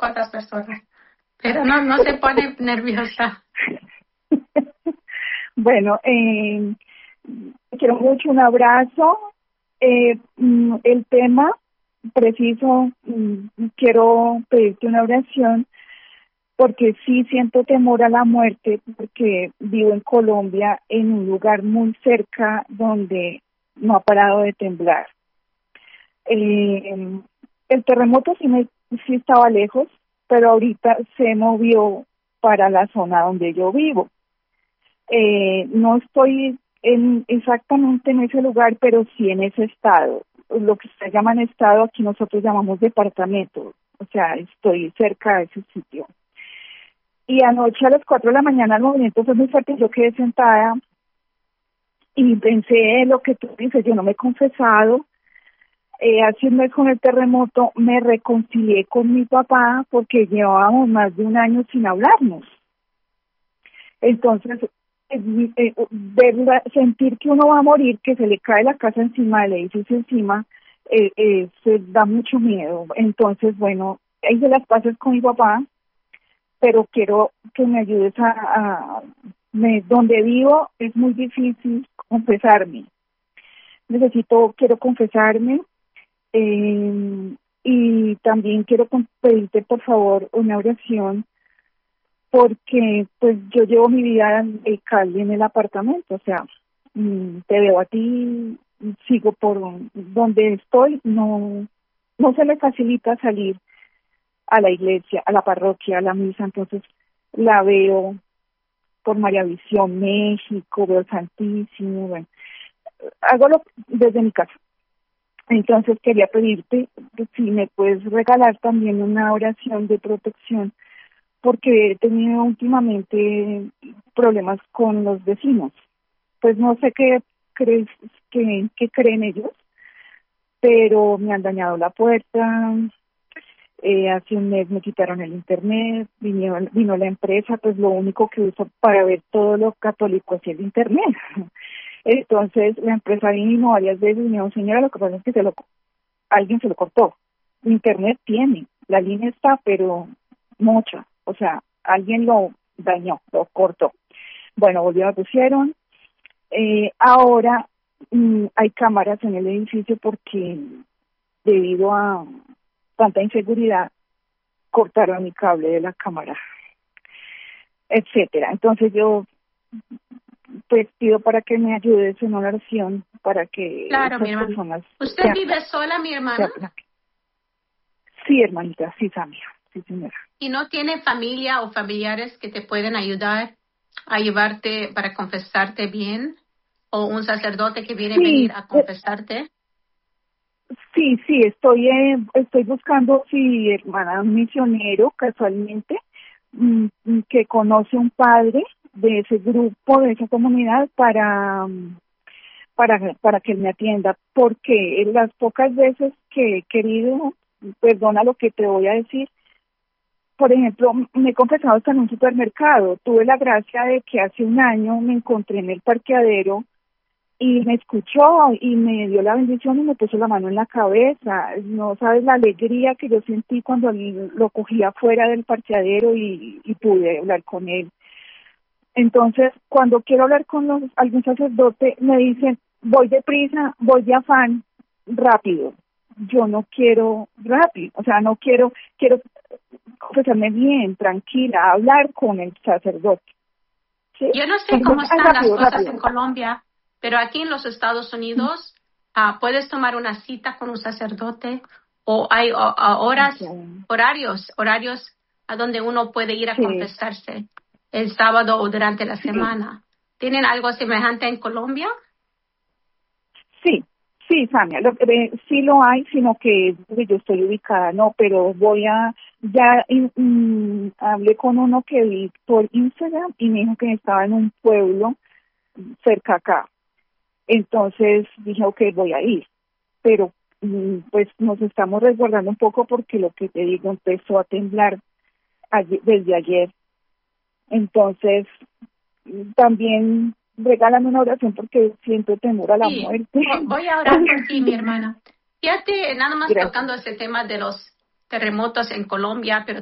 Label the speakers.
Speaker 1: cuantas personas. Pero no se pone nerviosa.
Speaker 2: Bueno, te quiero mucho, un abrazo. El tema preciso, quiero pedirte una oración porque sí siento temor a la muerte, porque vivo en Colombia, en un lugar muy cerca donde no ha parado de temblar. El terremoto sí estaba lejos, pero ahorita se movió para la zona donde yo vivo. No estoy exactamente en ese lugar, pero sí en ese estado. Lo que ustedes llaman estado, aquí nosotros llamamos departamento. O sea, estoy cerca de ese sitio. Y anoche a las 4 de la mañana el movimiento fue muy fuerte. Yo quedé sentada y pensé lo que tú dices. Yo no me he confesado. Hace un mes con el terremoto me reconcilié con mi papá porque llevábamos más de un año sin hablarnos. Entonces, sentir que uno va a morir, que se le cae la casa encima, el edificio encima, se da mucho miedo. Entonces, bueno, hice las paces con mi papá, pero quiero que me ayudes donde vivo es muy difícil confesarme. Quiero confesarme, y también quiero pedirte por favor una oración porque pues yo llevo mi vida en Cali en el apartamento, o sea, te veo a ti, sigo por donde estoy, no se me facilita salir a la iglesia, a la parroquia, a la misa, entonces la veo por María Visión, México, veo el Santísimo, bueno, desde mi casa. Entonces quería pedirte si me puedes regalar también una oración de protección, porque he tenido últimamente problemas con los vecinos. Pues no sé qué crees que creen ellos, pero me han dañado la puerta. Hace un mes me quitaron el internet, vino la empresa, pues lo único que uso para ver todo lo católico es el internet. Entonces la empresa vino varias veces y me dijo, señora, lo que pasa es que alguien se lo cortó. Internet tiene, la línea está, pero mucha, o sea, alguien lo dañó, lo cortó. Bueno, lo pusieron. Ahora hay cámaras en el edificio porque debido a tanta inseguridad cortaron mi cable de la cámara, etcétera. Entonces yo pues pido para que me ayudes en una oración para que
Speaker 1: claro,
Speaker 2: estas personas...
Speaker 1: ¿Usted vive sola, mi hermana?
Speaker 2: Sí, hermanita, sí, Samia, sí, señora.
Speaker 1: ¿Y no tiene familia o familiares que te pueden ayudar a llevarte para confesarte bien? ¿O un sacerdote que viene a venir a confesarte?
Speaker 2: Sí, estoy buscando, hermana, un misionero casualmente, que conoce un padre de ese grupo, de esa comunidad, para que él me atienda, porque las pocas veces que he querido, perdona lo que te voy a decir, por ejemplo, me he confesado hasta en un supermercado. Tuve la gracia de que hace un año me encontré en el parqueadero y me escuchó y me dio la bendición y me puso la mano en la cabeza. No sabes la alegría que yo sentí cuando lo cogí afuera del parqueadero y pude hablar con él. Entonces, cuando quiero hablar con algún sacerdote, me dicen, voy deprisa, voy de afán, rápido. Yo no quiero rápido, o sea, quiero confesarme bien, tranquila, hablar con el sacerdote.
Speaker 1: ¿Sí? Yo no sé cómo están las cosas en Colombia, pero aquí en los Estados Unidos puedes tomar una cita con un sacerdote o hay horarios a donde uno puede ir a confesarse el sábado o durante la semana. ¿Tienen algo semejante en Colombia?
Speaker 2: Sí, Samia, sí lo hay, sino que yo estoy ubicada, no, pero hablé con uno que vi por Instagram y me dijo que estaba en un pueblo cerca acá. Entonces dije, ok, voy a ir, pero pues nos estamos resguardando un poco porque lo que te digo empezó a temblar desde ayer. Entonces también regálame una oración porque siento temor a la muerte.
Speaker 1: Voy a orar por ti, mi hermana. Fíjate, nada más
Speaker 2: Gracias.
Speaker 1: Tocando ese tema de los terremotos en Colombia, pero